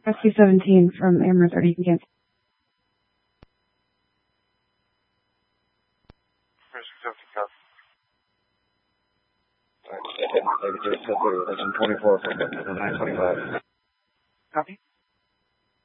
Rescue 17 from Amber 30, you can cancel. Rescue 17, copy. Alright, 24 for 925. Copy.